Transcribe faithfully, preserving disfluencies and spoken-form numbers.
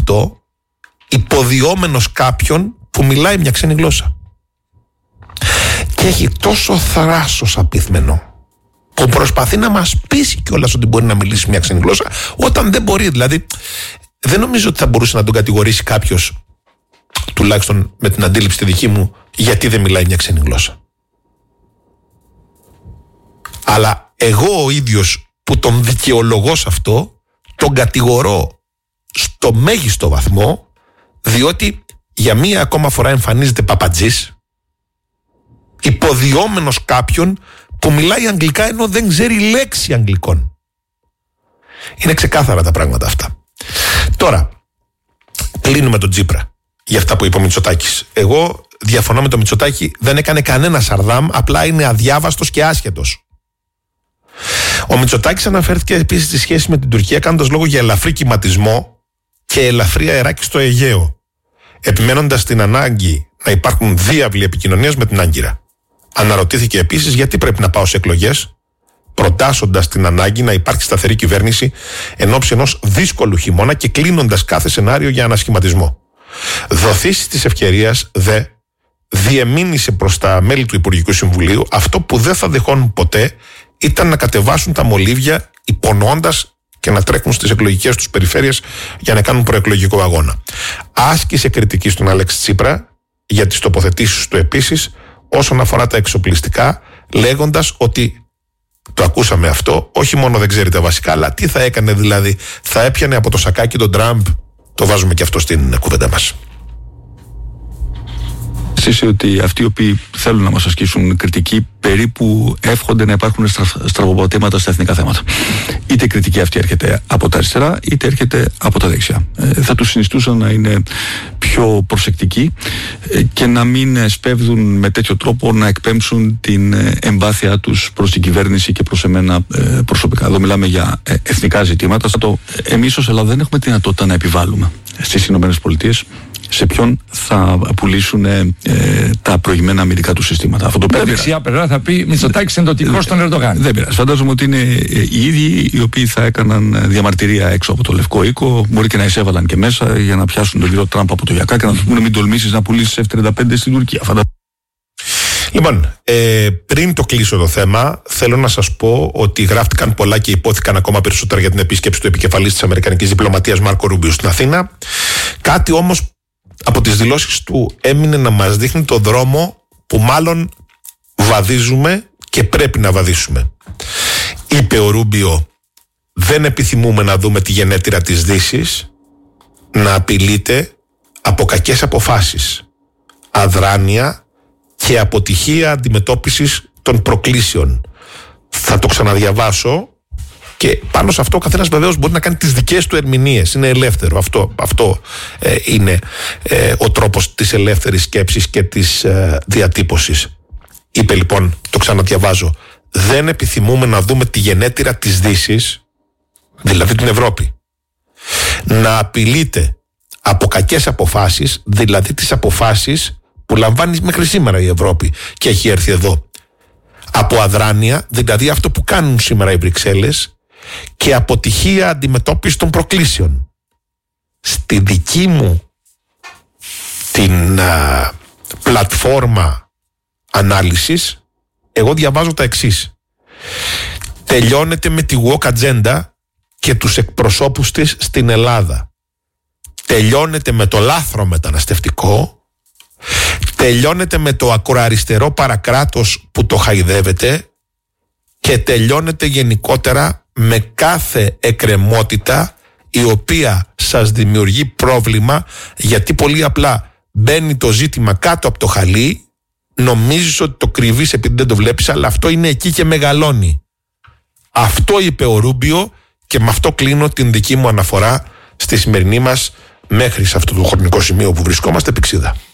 αυτό υποδιόμενος κάποιον που μιλάει μια ξένη γλώσσα. Και έχει τόσο θράσος απίθμενο που προσπαθεί να μας πείσει κιόλας ότι μπορεί να μιλήσει μια ξένη γλώσσα όταν δεν μπορεί. Δηλαδή δεν νομίζω ότι θα μπορούσε να τον κατηγορήσει κάποιος, τουλάχιστον με την αντίληψη τη δική μου, γιατί δεν μιλάει μια ξένη γλώσσα. Αλλά εγώ ο ίδιος που τον δικαιολογώ σε αυτό, τον κατηγορώ στο μέγιστο βαθμό, διότι για μία ακόμα φορά εμφανίζεται παπατζής, υποδιόμενος κάποιον που μιλάει αγγλικά ενώ δεν ξέρει λέξη αγγλικών. Είναι ξεκάθαρα τα πράγματα αυτά. Τώρα, κλείνουμε τον Τσίπρα για αυτά που είπε ο Μητσοτάκης. Εγώ διαφωνώ με τον Μητσοτάκη, δεν έκανε κανένα σαρδάμ, απλά είναι αδιάβαστος και άσχετος. Ο Μητσοτάκης αναφέρθηκε επίσης στη σχέση με την Τουρκία κάνοντας λόγο για ελαφρύ κυματισμό και ελαφρύ αεράκι στο Αιγαίο, επιμένοντας την ανάγκη να υπάρχουν διάβλοι επικοινωνίας με την Άγκυρα. Αναρωτήθηκε επίσης γιατί πρέπει να πάω σε εκλογές, προτάσσοντας την ανάγκη να υπάρχει σταθερή κυβέρνηση εν ώψη ενός δύσκολου χειμώνα και κλείνοντας κάθε σενάριο για ανασχηματισμό. Δοθήσεις της ευκαιρίας δε διεμήνυσε προς τα μέλη του Υπουργικού Συμβουλίου αυτό που δεν θα δεχόνουν ποτέ ήταν να κατεβάσουν τα μολύβια υπονοώντας και να τρέχουν στις εκλογικές τους περιφέρειες για να κάνουν προεκλογικό αγώνα. Άσκησε κριτική στον Αλέξη Τσίπρα για τις τοποθετήσεις του επίσης όσον αφορά τα εξοπλιστικά, λέγοντας ότι, το ακούσαμε αυτό, όχι μόνο δεν ξέρει τα βασικά, αλλά τι θα έκανε δηλαδή, θα έπιανε από το σακάκι τον Τραμπ, το βάζουμε και αυτό στην κουβέντα μας. Εσείς ότι αυτοί οι οποίοι θέλουν να μας ασκήσουν κριτική περίπου εύχονται να υπάρχουν στραβοπατήματα στα εθνικά θέματα. Είτε η κριτική αυτή έρχεται από τα αριστερά, είτε έρχεται από τα δεξιά. Ε, θα τους συνιστούσα να είναι πιο προσεκτικοί ε, και να μην σπέβδουν με τέτοιο τρόπο να εκπέμψουν την εμπάθειά τους προς την κυβέρνηση και προς εμένα ε, προσωπικά. Εδώ μιλάμε για ε, εθνικά ζητήματα. Το, εμείς ως Ελλάδα δεν έχουμε τη δυνατότητα να επιβάλλουμε στις Ηνωμένες Πολιτείες σε ποιον θα πουλήσουν ε, ε, τα προηγμένα αμυντικά του συστήματα. Αυτό το η δεξιά πλευρά θα πει Μητσοτάκης εντοτικός στον Ερντογάν. Δεν πειράζει. Φαντάζομαι ότι είναι ε, οι ίδιοι οι οποίοι θα έκαναν διαμαρτυρία έξω από το Λευκό Οίκο. Μπορεί και να εισέβαλαν και μέσα για να πιάσουν τον κύριο Τραμπ από το Γιακά και να του πούνε μην τολμήσεις να πουλήσεις εφ τριάντα πέντε στην Τουρκία. Φαντάζομαι. Λοιπόν, ε, πριν το κλείσω το θέμα, θέλω να σας πω ότι γράφτηκαν πολλά και υπόθηκαν ακόμα περισσότερα για την επίσκεψη του επικεφαλής της Αμερικανικής Διπλωματίας Μάρκο Ρούμπιο στην Αθήνα. Κάτι όμως από τις δηλώσεις του έμεινε να μας δείχνει το δρόμο που μάλλον βαδίζουμε και πρέπει να βαδίσουμε. Είπε ο Ρούμπιο, δεν επιθυμούμε να δούμε τη γενέτειρα της Δύσης να απειλείται από κακές αποφάσεις, αδράνεια και αποτυχία αντιμετώπισης των προκλήσεων. Θα το ξαναδιαβάσω και πάνω σε αυτό ο καθένας βεβαίως μπορεί να κάνει τις δικές του ερμηνείες. Είναι ελεύθερο. Αυτό, αυτό ε, είναι ε, ο τρόπος της ελεύθερης σκέψης και της ε, διατύπωσης. Είπε λοιπόν, το ξαναδιαβάζω, δεν επιθυμούμε να δούμε τη γενέτειρα της Δύσης, δηλαδή την Ευρώπη, να απειλείται από κακές αποφάσεις, δηλαδή τις αποφάσεις που λαμβάνει μέχρι σήμερα η Ευρώπη και έχει έρθει εδώ. Από αδράνεια, δηλαδή αυτό που κάνουν σήμερα οι Βρυξέλλες, και αποτυχία αντιμετώπιση των προκλήσεων. Στη δική μου την α, πλατφόρμα ανάλυσης, εγώ διαβάζω τα εξής. Τελειώνεται με τη woke agenda και τους εκπροσώπους της στην Ελλάδα. Τελειώνεται με το λάθρο μεταναστευτικό. Τελειώνεται με το ακροαριστερό παρακράτος που το χαϊδεύεται. Και τελειώνεται γενικότερα με κάθε εκκρεμότητα η οποία σας δημιουργεί πρόβλημα, γιατί πολύ απλά μπαίνει το ζήτημα κάτω από το χαλί, νομίζεις ότι το κρυβείς επειδή δεν το βλέπεις, αλλά αυτό είναι εκεί και μεγαλώνει. Αυτό είπε ο Ρούμπιο και με αυτό κλείνω την δική μου αναφορά στη σημερινή μας μέχρι σε αυτό το χρονικό σημείο που βρισκόμαστε πηξίδα.